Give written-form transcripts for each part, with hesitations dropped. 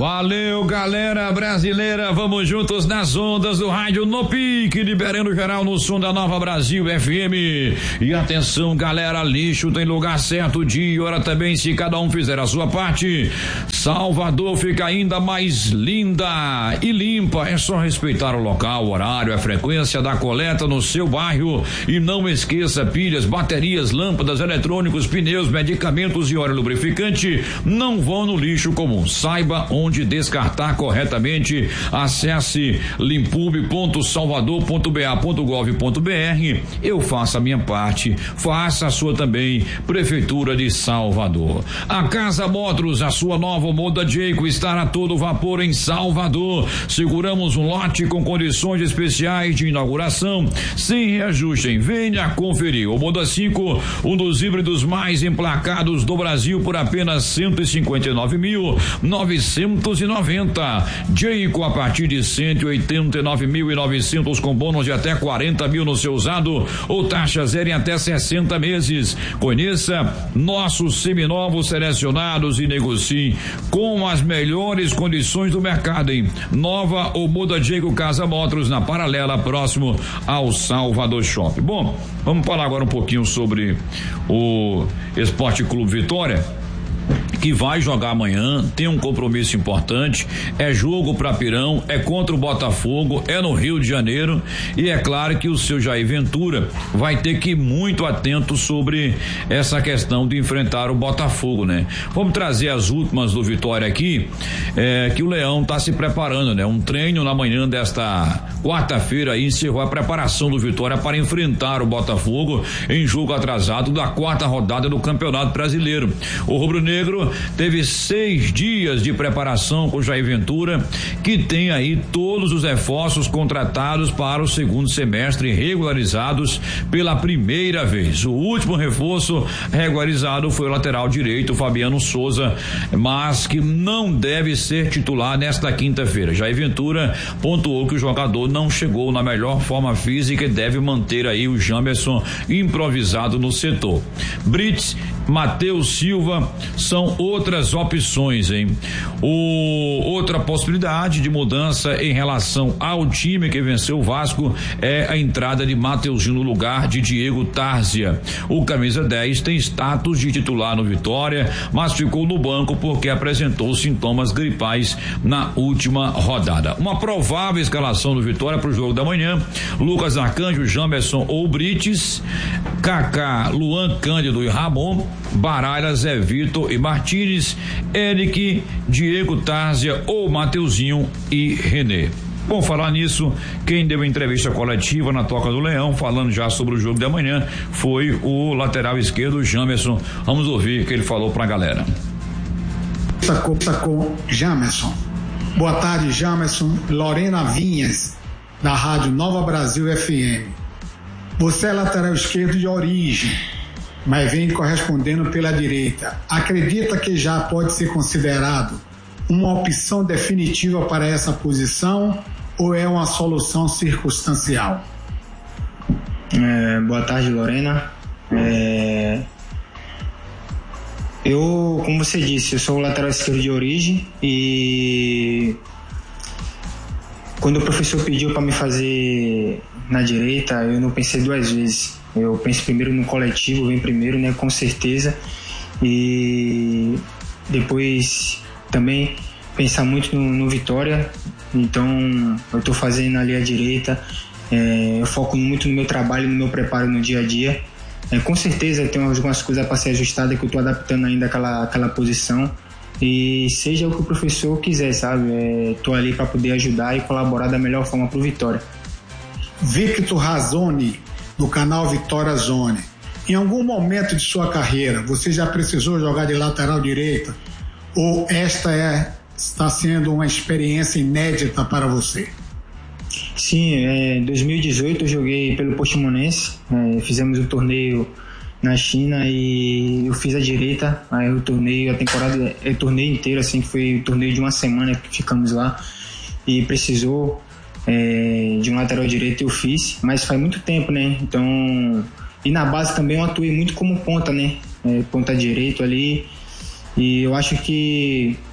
Valeu, galera brasileira, vamos juntos nas ondas do rádio No Pique, liberando geral no som da Nova Brasil FM. E atenção, galera, lixo tem lugar certo, dia e hora também, se cada um fizer a sua parte. Salvador fica ainda mais linda e limpa, é só respeitar o local, o horário, a frequência da coleta no seu bairro. E não esqueça, pilhas, baterias, lâmpadas, eletrônicos, pneus, medicamentos e óleo lubrificante não vão no lixo comum. Saiba onde descartar corretamente. Acesse limpub.salvador.ba.gov.br. Eu faço a minha parte, faça a sua também. Prefeitura de Salvador. A Casa Motors, a sua nova Moda Jayco, está a todo vapor em Salvador. Seguramos um lote com condições especiais de inauguração, sem reajuste. Venha conferir. O Moda 5, um dos híbridos mais emplacados do Brasil, por apenas 159.990. Jayco a partir de 189.900 com bônus de até 40 mil no seu usado ou taxa zero em até 60 meses. Conheça nossos seminovos selecionados e negocie com as melhores condições do mercado, hein? Nova ou Moda Jayco Casa Motors, na Paralela, próximo ao Salvador Shopping. Bom, vamos falar agora um pouquinho sobre o Esporte Clube Vitória, que vai jogar amanhã, tem um compromisso importante, é jogo para Pirão, é contra o Botafogo, é no Rio de Janeiro, e é claro que o seu Jair Ventura vai ter que ir muito atento sobre essa questão de enfrentar o Botafogo, né? Vamos trazer as últimas do Vitória aqui, que o Leão tá se preparando, né? Um treino na manhã desta quarta-feira encerrou a preparação do Vitória para enfrentar o Botafogo em jogo atrasado da quarta rodada do Campeonato Brasileiro. O rubro-negro teve 6 dias de preparação com o Jair Ventura, que tem aí todos os reforços contratados para o segundo semestre regularizados pela primeira vez. O último reforço regularizado foi o lateral direito, Fabiano Souza, mas que não deve ser titular nesta quinta-feira. Jair Ventura pontuou que o jogador não chegou na melhor forma física e deve manter aí o Jamerson improvisado no setor. Brits, Matheus Silva são outras opções, hein? Outra possibilidade de mudança em relação ao time que venceu o Vasco é a entrada de Mateuzinho no lugar de Diego Tárzia. O camisa 10 tem status de titular no Vitória, mas ficou no banco porque apresentou sintomas gripais na última rodada. Uma provável escalação do Vitória para o jogo da manhã: Lucas Arcanjo, Jamerson ou Brites, Kaká, Luan Cândido e Ramon, Baralha, Zé Vitor e Martínez, Eric, Diego Tárzia ou Mateuzinho e René. Bom, falar nisso, quem deu a entrevista coletiva na Toca do Leão, falando já sobre o jogo da manhã, foi o lateral esquerdo, Jamerson. Vamos ouvir o que ele falou pra galera. Com Jamerson. Boa tarde, Jamerson. Lorena Vinhas, da Rádio Nova Brasil FM. Você é lateral esquerdo de origem, mas vem correspondendo pela direita. Acredita que já pode ser considerado uma opção definitiva para essa posição ou é uma solução circunstancial? Boa tarde, Lorena. Eu, como você disse, eu sou o lateral esquerdo de origem e quando o professor pediu para me fazer na direita, eu não pensei 2 vezes. Eu penso primeiro no coletivo, vem primeiro, né, com certeza, e depois também pensar muito no Vitória. Então eu estou fazendo ali a direita, eu foco muito no meu trabalho, no meu preparo no dia a dia. Com certeza tem algumas coisas para ser ajustadas que eu estou adaptando ainda àquela posição, e seja o que o professor quiser, sabe? Estou ali para poder ajudar e colaborar da melhor forma para o Vitória. Victor Razzoni, do canal Vitória Zone. Em algum momento de sua carreira, você já precisou jogar de lateral direita? Ou esta está sendo uma experiência inédita para você? Sim, em 2018 eu joguei pelo Portimonense, fizemos um torneio na China e eu fiz a direita, aí o torneio inteiro, assim, que foi o torneio de uma semana que ficamos lá, e precisou de um lateral direito, eu fiz, mas faz muito tempo, né? Então, e na base também eu atuei muito como ponta, né? Ponta direito ali, e eu acho que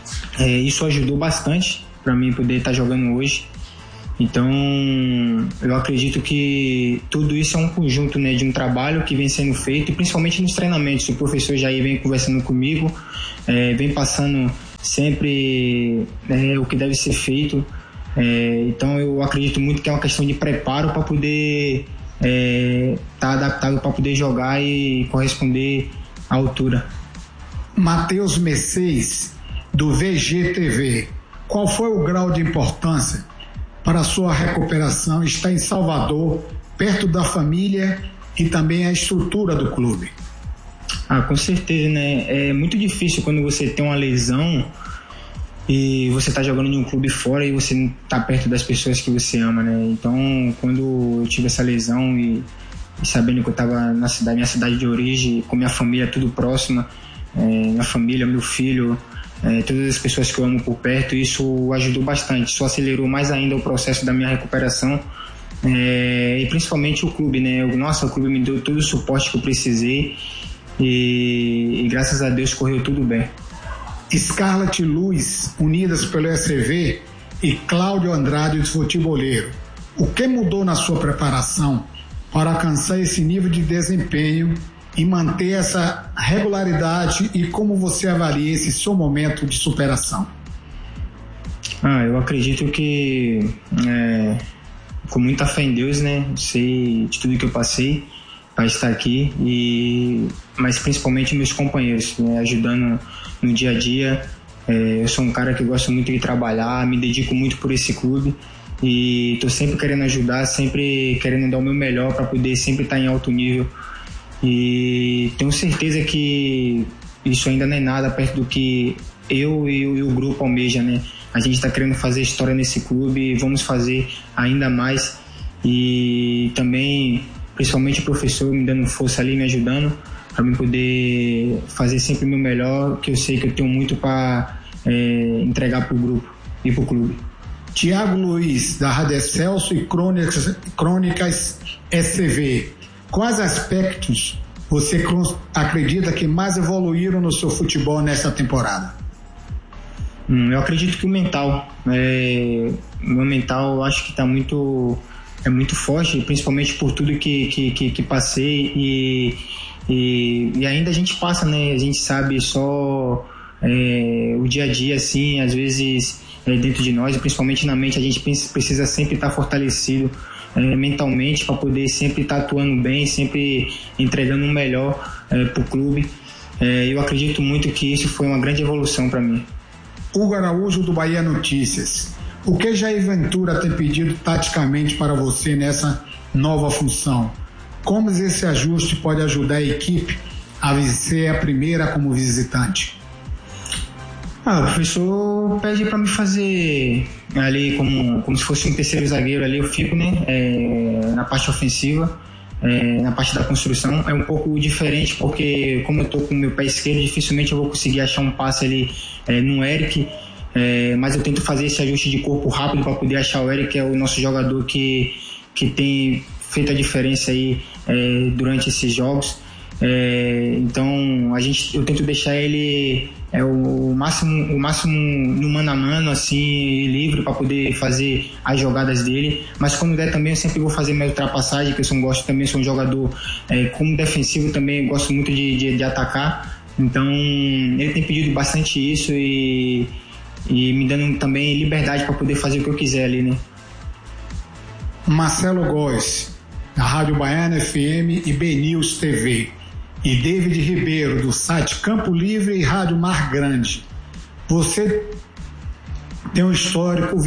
Isso ajudou bastante para mim poder estar jogando hoje. Então, eu acredito que tudo isso é um conjunto, né, de um trabalho que vem sendo feito, e principalmente nos treinamentos. O professor Jair vem conversando comigo, vem passando sempre o que deve ser feito. Então, eu acredito muito que é uma questão de preparo para poder estar adaptado para poder jogar e corresponder à altura. Matheus Mercedes, do VGTV, qual foi o grau de importância para a sua recuperação? Está em Salvador, perto da família e também a estrutura do clube. Com certeza, né? É muito difícil quando você tem uma lesão e você está jogando em um clube fora e você não está perto das pessoas que você ama, né? Então, quando eu tive essa lesão e sabendo que eu estava na minha cidade de origem, com minha família tudo próxima, minha família, meu filho, todas as pessoas que eu amo por perto, isso ajudou bastante, isso acelerou mais ainda o processo da minha recuperação, e principalmente o clube, né? O clube me deu todo o suporte que eu precisei e graças a Deus correu tudo bem. Scarlett Luz, unidas pelo SCV, e Cláudio Andrade, de futeboleiro. O que mudou na sua preparação para alcançar esse nível de desempenho e manter essa regularidade, e como você avalia esse seu momento de superação? Eu acredito que com muita fé em Deus, né? Sei de tudo que eu passei para estar aqui, mas principalmente meus companheiros, né? Ajudando no dia a dia. Eu sou um cara que gosta muito de trabalhar, me dedico muito por esse clube e estou sempre querendo ajudar, sempre querendo dar o meu melhor para poder sempre estar em alto nível. E tenho certeza que isso ainda não é nada perto do que eu e o grupo almeja, né? A gente está querendo fazer história nesse clube e vamos fazer ainda mais. E também, principalmente o professor me dando força ali, me ajudando para mim poder fazer sempre o meu melhor, que eu sei que eu tenho muito para entregar para o grupo e para o clube. Tiago Luiz, da Rádio Excelso e Crônicas SCV. Quais aspectos você acredita que mais evoluíram no seu futebol nessa temporada? Eu acredito que o mental. O meu mental, eu acho que está muito forte, principalmente por tudo que passei e ainda a gente passa, né? A gente sabe só o dia a dia, assim, às vezes dentro de nós, e principalmente na mente, a gente precisa sempre estar fortalecido mentalmente para poder sempre estar atuando bem, sempre entregando o melhor para o clube. Eu acredito muito que isso foi uma grande evolução para mim. Hugo Araújo, do Bahia Notícias. O que Jair Ventura tem pedido taticamente para você nessa nova função? Como esse ajuste pode ajudar a equipe a vencer a primeira como visitante? O professor pede para me fazer ali como se fosse um terceiro zagueiro ali, eu fico, né, na parte ofensiva, na parte da construção. É um pouco diferente porque como eu tô com o meu pé esquerdo, dificilmente eu vou conseguir achar um passe ali no Eric, mas eu tento fazer esse ajuste de corpo rápido para poder achar o Eric, que é o nosso jogador que tem feito a diferença aí durante esses jogos. Então eu tento deixar ele o máximo no mano a mano, assim, livre para poder fazer as jogadas dele, mas quando der também eu sempre vou fazer minha ultrapassagem, que eu sou um jogador como defensivo também, gosto muito de atacar. Então ele tem pedido bastante isso e me dando também liberdade para poder fazer o que eu quiser ali, né? Marcelo Góes, da Rádio Baiana FM e BNews TV, e David Ribeiro, do site Campo Livre e Rádio Mar Grande. Você tem um histórico,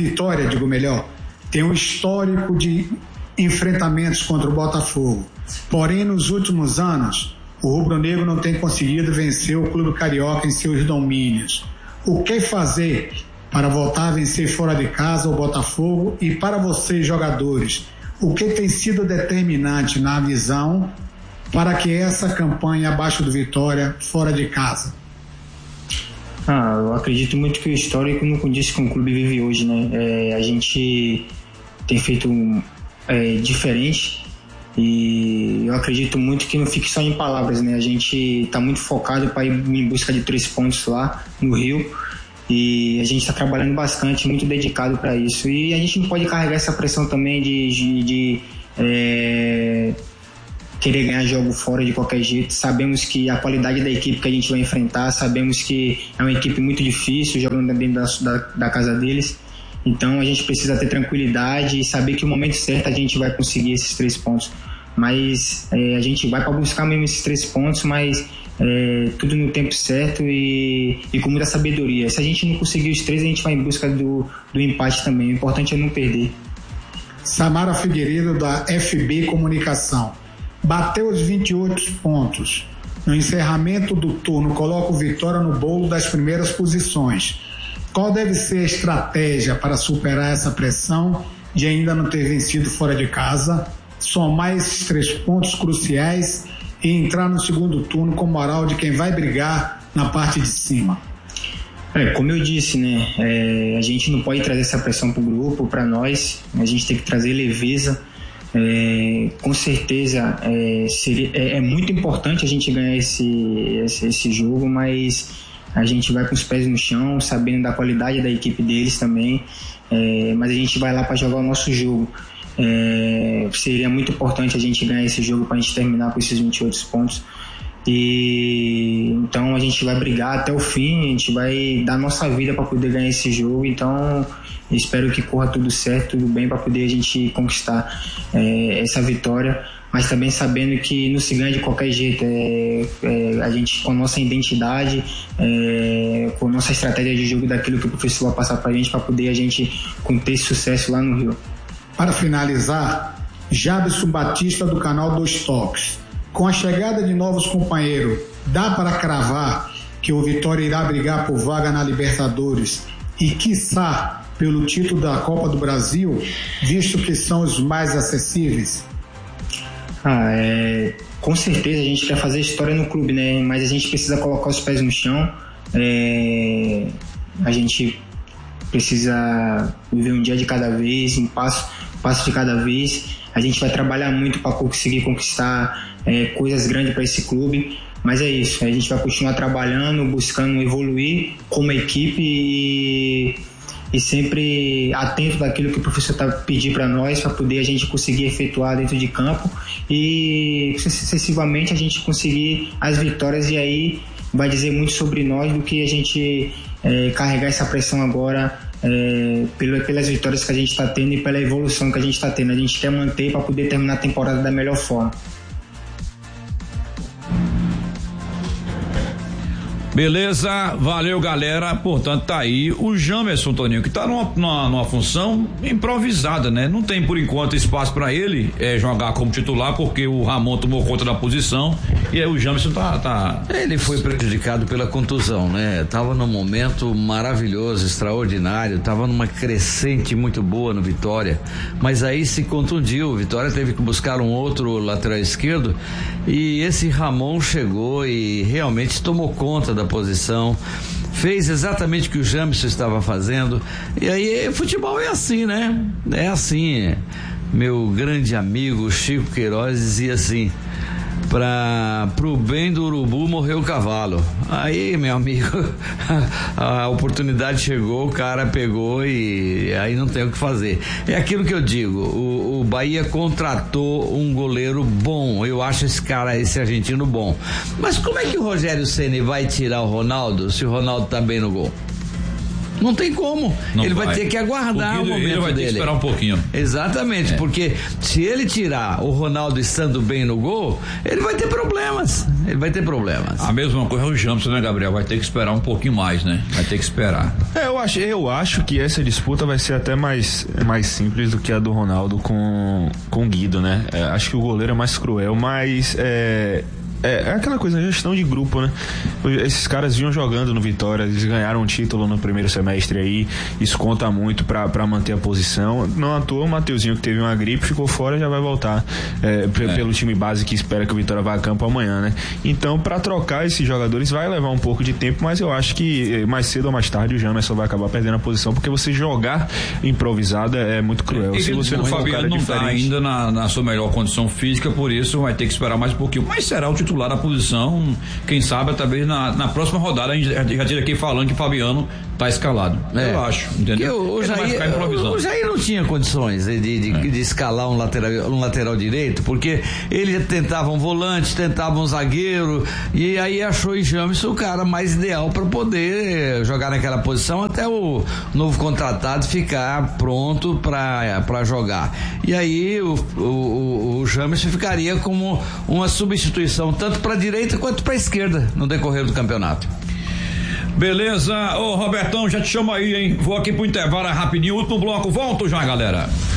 tem um histórico de enfrentamentos contra o Botafogo. Porém, nos últimos anos, o rubro-negro não tem conseguido vencer o Clube Carioca em seus domínios. O que fazer para voltar a vencer fora de casa o Botafogo? E para vocês, jogadores, o que tem sido determinante na visão para que essa campanha abaixo do Vitória fora de casa? Eu acredito muito que o histórico não condiz com o clube vive hoje, né? A gente tem feito diferente e eu acredito muito que não fique só em palavras, né? A gente está muito focado para ir em busca de 3 pontos lá no Rio E a gente está trabalhando bastante, muito dedicado para isso. E a gente não pode carregar essa pressão também de querer ganhar jogo fora de qualquer jeito. Sabemos que a qualidade da equipe que a gente vai enfrentar, sabemos que é uma equipe muito difícil, jogando dentro da casa deles. Então a gente precisa ter tranquilidade e saber que no momento certo a gente vai conseguir esses 3 pontos. Mas a gente vai para buscar mesmo esses 3 pontos, mas tudo no tempo certo e com muita sabedoria. Se a gente não conseguir os 3, a gente vai em busca do empate também. O importante é não perder. Samara Figueiredo, da FB Comunicação. Bateu os 28 pontos. No encerramento do turno, coloca o Vitória no bolo das primeiras posições. Qual deve ser a estratégia para superar essa pressão de ainda não ter vencido fora de casa, somar esses 3 pontos cruciais e entrar no segundo turno com moral de quem vai brigar na parte de cima? Como eu disse, né, a gente não pode trazer essa pressão para o grupo, para nós, a gente tem que trazer leveza. Com certeza é muito importante a gente ganhar esse jogo, mas a gente vai com os pés no chão, sabendo da qualidade da equipe deles também, mas a gente vai lá para jogar o nosso jogo. Seria muito importante a gente ganhar esse jogo para a gente terminar com esses 28 pontos. E então a gente vai brigar até o fim, a gente vai dar nossa vida para poder ganhar esse jogo. Então espero que corra tudo certo, tudo bem, para poder a gente conquistar essa vitória, mas também sabendo que não se ganha de qualquer jeito. A gente, com a nossa identidade, com a nossa estratégia de jogo, daquilo que o professor vai passar para a gente, para poder a gente ter sucesso lá no Rio. Para finalizar, Jabson Batista, do canal 2 Toques. Com a chegada de novos companheiros, dá para cravar que o Vitória irá brigar por vaga na Libertadores e, quiçá, pelo título da Copa do Brasil, visto que são os mais acessíveis? Com certeza a gente quer fazer história no clube, né? Mas a gente precisa colocar os pés no chão. A gente precisa viver um dia de cada vez, um passo de cada vez. A gente vai trabalhar muito para conseguir conquistar coisas grandes para esse clube, mas é isso, a gente vai continuar trabalhando, buscando evoluir como equipe e sempre atento daquilo que o professor está pedindo para nós, para poder a gente conseguir efetuar dentro de campo e sucessivamente a gente conseguir as vitórias. E aí vai dizer muito sobre nós do que a gente carregar essa pressão agora pelas vitórias que a gente está tendo e pela evolução que a gente está tendo. A gente quer manter para poder terminar a temporada da melhor forma. Beleza, valeu galera. Portanto, tá aí o Jamerson, Toninho, que tá numa função improvisada, né? Não tem por enquanto espaço para ele jogar como titular, porque o Ramon tomou conta da posição e aí o Jamerson tá. Ele foi prejudicado pela contusão, né? Tava num momento maravilhoso, extraordinário, tava numa crescente muito boa no Vitória, mas aí se contundiu. O Vitória teve que buscar um outro lateral esquerdo e esse Ramon chegou e realmente tomou conta da posição, fez exatamente o que o Jamerson estava fazendo. E aí futebol é assim, né? É assim. Meu grande amigo Chico Queiroz dizia assim: pro bem do urubu morreu o cavalo. Aí, meu amigo, a oportunidade chegou, o cara pegou e aí não tem o que fazer. É aquilo que eu digo, o Bahia contratou um goleiro bom, eu acho esse argentino bom. Mas como é que o Rogério Ceni vai tirar o Ronaldo se o Ronaldo tá bem no gol? Não tem como. Ele vai ter que aguardar o momento dele. Ele vai ter que esperar um pouquinho. Exatamente, porque se ele tirar o Ronaldo estando bem no gol, ele vai ter problemas. A mesma coisa é o Jamerson, né, Gabriel? Vai ter que esperar um pouquinho mais, né? Vai ter que esperar. Eu acho que essa disputa vai ser até mais simples do que a do Ronaldo com o Guido, né? Acho que o goleiro é mais cruel, mas é aquela coisa, gestão de grupo, né? Esses caras vinham jogando no Vitória, eles ganharam um título no primeiro semestre aí, isso conta muito pra manter a posição. Não à toa, o Mateuzinho, que teve uma gripe, ficou fora, já vai voltar pelo time base que espera que o Vitória vá a campo amanhã, né? Então, pra trocar esses jogadores vai levar um pouco de tempo, mas eu acho que mais cedo ou mais tarde o Jamerson vai acabar perdendo a posição, porque você jogar improvisado é muito cruel. Se você não for um cara diferente, tá ainda na sua melhor condição física, por isso vai ter que esperar mais um pouquinho, mas será o titular da posição, quem sabe talvez na próxima rodada. A gente já tira aqui falando que Fabiano tá escalado. Eu acho, entendeu? O Jair não tinha condições de escalar um lateral direito, porque ele tentava um volante, tentava um zagueiro, e aí achou em James o cara mais ideal para poder jogar naquela posição até o novo contratado ficar pronto para jogar. E aí o James ficaria como uma substituição tanto para a direita quanto para a esquerda no decorrer do campeonato. Beleza, ô Robertão, já te chamo aí, hein? Vou aqui pro intervalo rapidinho, último bloco, volto já, galera.